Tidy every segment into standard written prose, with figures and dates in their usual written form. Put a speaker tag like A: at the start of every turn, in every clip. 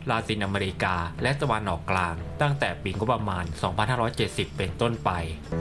A: ลาตินอเมริกาและตะวันออกกลางตั้งแต่ปีงบประมาณ 2570 เป็นต้นไป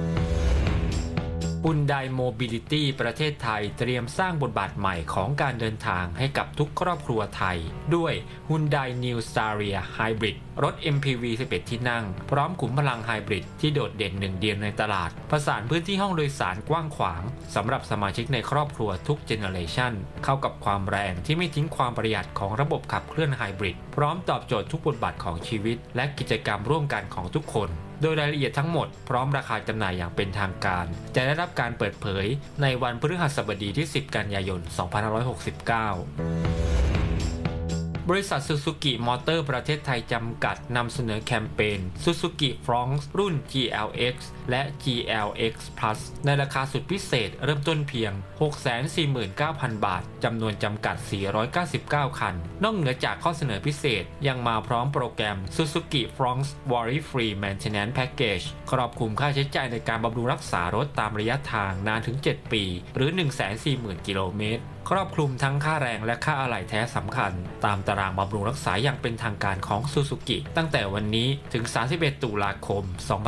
A: Hyundai Mobility ประเทศไทยเตรียมสร้างบทบาทใหม่ของการเดินทางให้กับทุกครอบครัวไทยด้วย Hyundai New Staria Hybrid รถ MPV 11 ที่นั่งพร้อมขุมพลังไฮบริดที่โดดเด่นหนึ่งเดียวในตลาดผสานพื้นที่ห้องโดยสารกว้างขวางสำหรับสมาชิกในครอบครัวทุกเจเนอเรชันเข้ากับความแรงที่ไม่ทิ้งความประหยัดของระบบขับเคลื่อนไฮบริดพร้อมตอบโจทย์ทุกบทบาทของชีวิตและกิจกรรมร่วมกันของทุกคนโดยรายละเอียดทั้งหมดพร้อมราคาจำหน่ายอย่างเป็นทางการจะได้รับการเปิดเผยในวันพฤหัสบดีที่ 10 กันยายน 2569บริษัทซูซูกิมอเตอร์ประเทศไทยจำกัดนำเสนอแคมเปญ Suzuki Fronx รุ่น GLX และ GLX Plus ในราคาสุดพิเศษเริ่มต้นเพียง 649,000 บาทจำนวนจำกัด 499 คันนอกเหนือจากข้อเสนอพิเศษยังมาพร้อมโปรแกรม Suzuki Fronx Worry Free Maintenance Package ครอบคลุมค่าใช้จ่ายในการบำรุงรักษารถตามระยะทางนานถึง 7 ปีหรือ 140,000 กิโลเมตรครอบคลุมทั้งค่าแรงและค่าอะไหล่แท้สำคัญตามตารางบำรุงรักษาอย่างเป็นทางการของซูซูกิตั้งแต่วันนี้ถึง 31 ตุลาคม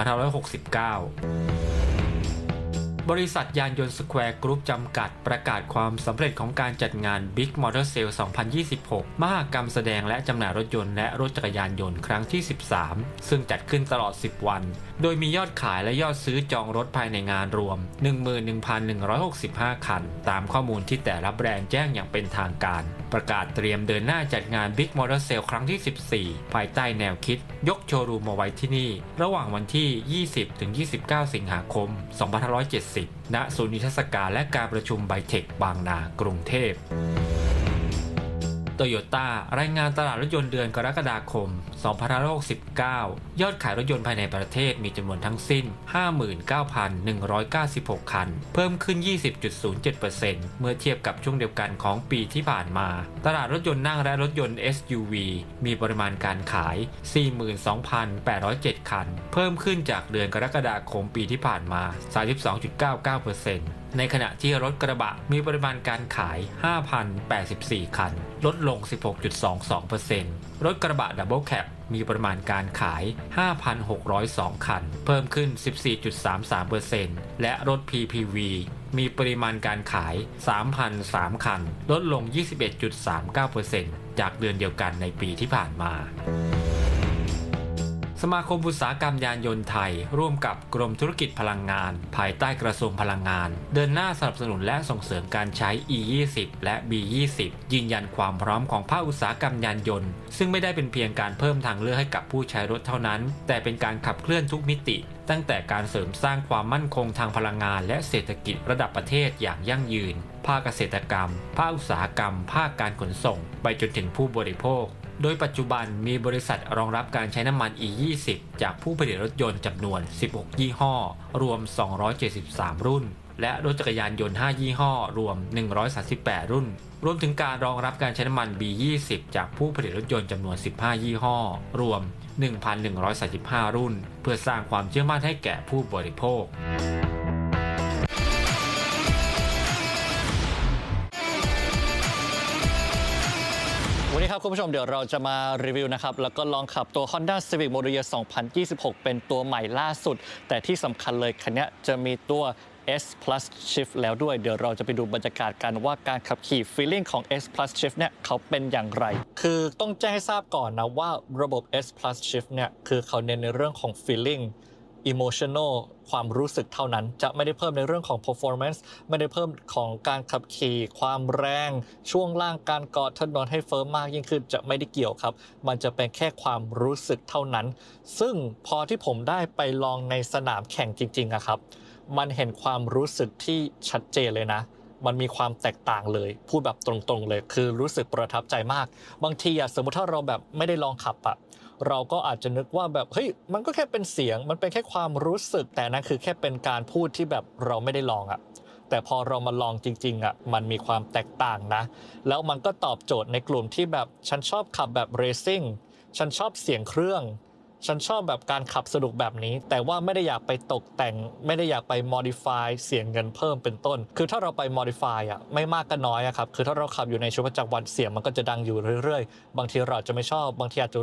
A: 2569บริษัทยานยนต์สแควร์กรุ๊ปจำกัดประกาศความสำเร็จของการจัดงาน Big Motor Sale 2026 มหกรรมแสดงและจำหน่ายรถยนต์และรถจักรยานยนต์ครั้งที่ 13 ซึ่งจัดขึ้นตลอด 10 วันโดยมียอดขายและยอดซื้อจองรถภายในงานรวม 11,165 คันตามข้อมูลที่แต่ละแบรนด์แจ้งอย่างเป็นทางการประกาศเตรียมเดินหน้าจัดงาน Big Motor Sale ครั้งที่ 14 ภายใต้แนวคิดยกโชว์รูมมาไว้ที่นี่ระหว่างวันที่ 20-29 สิงหาคม 2570 ณ ศูนย์นิทรรศการและการประชุมไบเทคบางนากรุงเทพโตโยต้ารายงานตลาดรถยนต์เดือนกรกฎาคม 2569 ยอดขายรถยนต์ภายในประเทศมีจำนวนทั้งสิ้น 59,196 คันเพิ่มขึ้น 20.07% เมื่อเทียบกับช่วงเดียวกันของปีที่ผ่านมาตลาดรถยนต์นั่งและรถยนต์ SUV มีปริมาณการขาย 42,807 คันเพิ่มขึ้นจากเดือนกรกฎาคมปีที่ผ่านมา 32.99%ในขณะที่รถกระบะมีปริมาณการขาย 5,084 คันลดลง 16.22% รถกระบะดับเบิลแคปมีปริมาณการขาย 5,602 คันเพิ่มขึ้น 14.33% และรถ PPV มีปริมาณการขาย 3,003 คันลดลง 21.39% จากเดือนเดียวกันในปีที่ผ่านมาสมาคมอุตสาหกรรมยานยนต์ไทยร่วมกับกรมธุรกิจพลังงานภายใต้กระทรวงพลังงานเดินหน้าสนับสนุนและส่งเสริมการใช้ E20 และ B20 ยืนยันความพร้อมของภาคอุตสาหกรรมยานยนต์ซึ่งไม่ได้เป็นเพียงการเพิ่มทางเลือกให้กับผู้ใช้รถเท่านั้นแต่เป็นการขับเคลื่อนทุกมิติตั้งแต่การเสริมสร้างความมั่นคงทางพลังงานและเศรษฐกิจระดับประเทศอย่างยั่งยืนภาคเกษตรกรรมภาคอุตสาหกรรมภาคการขนส่งไปจนถึงผู้บริโภคโดยปัจจุบันมีบริษัทรองรับการใช้น้ำมัน E20 จากผู้ผลิตรถยนต์จำนวน 16 ยี่ห้อรวม 273 รุ่นและรถจักรยานยนต์ 5 ยี่ห้อรวม 138 รุ่นรวมถึงการรองรับการใช้น้ำมัน B20 จากผู้ผลิตรถยนต์จำนวน 15 ยี่ห้อรวม 1,135 รุ่นเพื่อสร้างความเชื่อมั่นให้แก่ผู้บริโภค
B: วันนี้ครับคุณผู้ชมเดี๋ยวเราจะมารีวิวนะครับแล้วก็ลองขับตัว Honda Civic Model Year 2026 เป็นตัวใหม่ล่าสุดแต่ที่สำคัญเลยคันนี้จะมีตัว S Plus Shift แล้วด้วยเดี๋ยวเราจะไปดูบรรยากาศกันว่าการขับขี่ feeling ของ S Plus Shift เนี่ยเขาเป็นอย่างไรคือต้องแจ้งให้ทราบก่อนนะว่าระบบ S Plus Shift เนี่ยคือเขาเน้นในเรื่องของ feeling emotional ความรู้สึกเท่านั้นจะไม่ได้เพิ่มในเรื่องของ performance ไม่ได้เพิ่มของการขับขี่ความแรงช่วงล่างการเกาะถนนให้เฟิร์มมากยิ่งขึ้นจะไม่ได้เกี่ยวครับมันจะเป็นแค่ความรู้สึกเท่านั้นซึ่งพอที่ผมได้ไปลองในสนามแข่งจริงๆอะครับมันเห็นความรู้สึกที่ชัดเจนเลยนะมันมีความแตกต่างเลยพูดแบบตรงๆเลยคือรู้สึกประทับใจมากบางทีอะสมมติถ้าเราแบบไม่ได้ลองขับอะเราก็อาจจะนึกว่าแบบเฮ้ยมันก็แค่เป็นเสียงมันเป็นแค่ความรู้สึกแต่นั่นคือแค่เป็นการพูดที่แบบเราไม่ได้ลองอะแต่พอเรามาลองจริงๆอะมันมีความแตกต่างนะแล้วมันก็ตอบโจทย์ในกลุ่มที่แบบฉันชอบขับแบบเรซิ่งฉันชอบเสียงเครื่องฉันชอบแบบการขับสนุกแบบนี้แต่ว่าไม่ได้อยากไปตกแต่งไม่ได้อยากไป modify เสียงเงินเพิ่มเป็นต้นคือถ้าเราไป modify อ่ะไม่มากก็น้อยอะครับคือถ้าเราขับอยู่ในชีวิตประจำวันเสียงมันก็จะดังอยู่เรื่อยๆบางทีเราจะไม่ชอบบางทีอาจจะ